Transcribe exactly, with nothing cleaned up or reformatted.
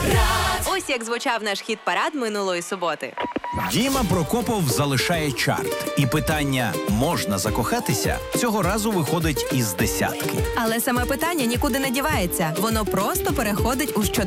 Ось як звучав наш хіт-парад минулої суботи. Діма Прокопов залишає чарт. І питання «можна закохатися» цього разу виходить із десятки. Але саме питання нікуди не дівається. Воно просто переходить у щоденник.